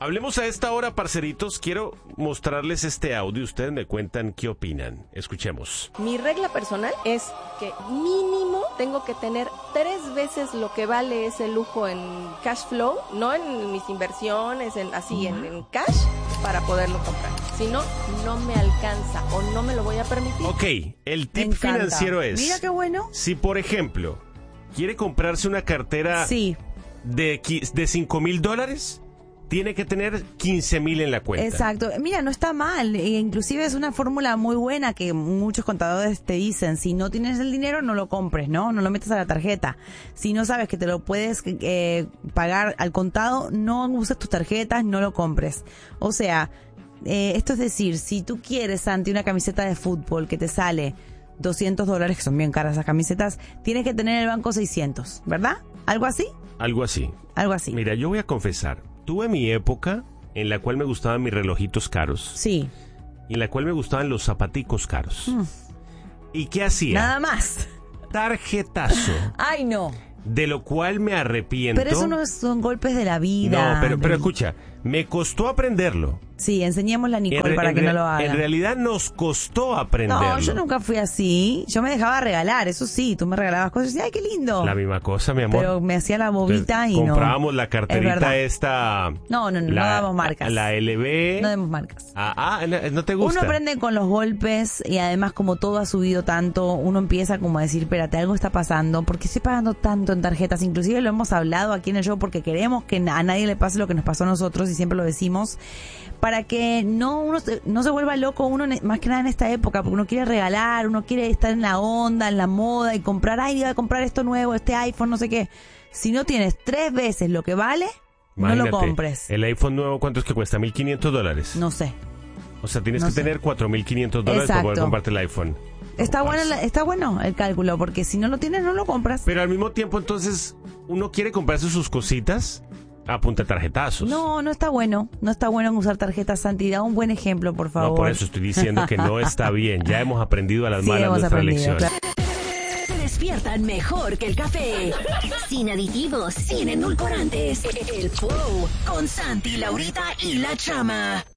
Hablemos a esta hora, parceritos. Quiero mostrarles este audio. Ustedes me cuentan qué opinan. Escuchemos. Mi regla personal es que mínimo tengo que tener 3 veces lo que vale ese lujo en cash flow, no en mis inversiones, en cash, para poderlo comprar. Si no, no me alcanza o no me lo voy a permitir. Ok, el tip financiero es... Mira qué bueno. Si, por ejemplo, quiere comprarse una cartera de $5,000... tiene que tener 15,000 en la cuenta. Exacto. Mira, no está mal. Inclusive es una fórmula muy buena que muchos contadores te dicen. Si no tienes el dinero, no lo compres, ¿no? No lo metas a la tarjeta. Si no sabes que te lo puedes pagar al contado, no uses tus tarjetas, no lo compres. O sea, esto es decir, si tú quieres, Santi, una camiseta de fútbol que te sale $200, que son bien caras esas camisetas, tienes que tener en el banco 600, ¿verdad? ¿Algo así? Algo así. Algo así. Mira, yo voy a confesar. Tuve mi época en la cual me gustaban mis relojitos caros. Sí. Y en la cual me gustaban los zapaticos caros. ¿Y qué hacía? Nada más. Tarjetazo. Ay, no. De lo cual me arrepiento. Pero eso no son golpes de la vida. No, pero escucha, me costó aprenderlo. Sí, enseñémosle a Nicole para que no lo haga. En realidad nos costó aprenderlo. No, yo nunca fui así. Yo me dejaba regalar, eso sí. Tú me regalabas cosas y decía, ay, qué lindo. La misma cosa, mi amor. Pero me hacía la bobita y comprábamos no. la carterita esta. No damos marcas. La LB. No demos marcas. ¿No te gusta? Uno aprende con los golpes y además como todo ha subido tanto, uno empieza como a decir, espérate, algo está pasando. ¿Por qué estoy pagando tanto en tarjetas? Inclusive lo hemos hablado aquí en el show porque queremos que a nadie le pase lo que nos pasó a nosotros y siempre lo decimos. Para que uno no se vuelva loco, uno más que nada en esta época, porque uno quiere regalar, uno quiere estar en la onda, en la moda y comprar, voy a comprar esto nuevo, este iPhone, no sé qué. Si no tienes 3 veces lo que vale, imagínate, no lo compres. El iPhone nuevo, ¿cuánto es que cuesta? $1,500. No sé. O sea, tienes que tener $4,500 para poder comprarte el iPhone. Está bueno el cálculo, porque si no lo tienes, no lo compras. Pero al mismo tiempo, entonces, uno quiere comprarse sus cositas a punta de tarjetazos. No está bueno. No está bueno usar tarjetas, Santi. Da un buen ejemplo, por favor. No, por eso estoy diciendo que no está bien. Ya hemos aprendido a las malas nuestra lección. Claro. Se despiertan mejor que el café. Sin aditivos, sin edulcorantes. El Flow con Santi, Laurita y La Chama.